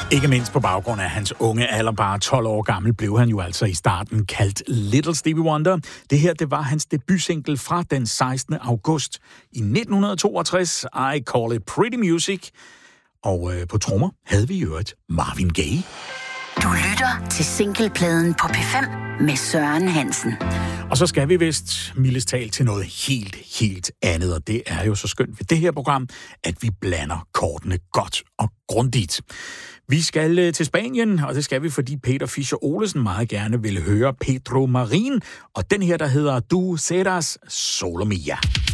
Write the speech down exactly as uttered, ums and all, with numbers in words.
Ikke mindst på baggrund af hans unge alder, bare tolv år gammel, blev han jo altså i starten kaldt Little Stevie Wonder. Det her, det var hans debutsingle fra den sekstende august i nitten toogtres, I Call It Pretty Music. Og øh, på trommer havde vi jo et Marvin Gaye. Du lytter til singlepladen på P fem med Søren Hansen. Og så skal vi vist mildest talt til noget helt, helt andet, og det er jo så skønt ved det her program, at vi blander kortene godt og grundigt. Vi skal til Spanien, og det skal vi, fordi Peter Fischer Olesen meget gerne vil høre Pedro Marín, og den her, der hedder Du serás solo mía.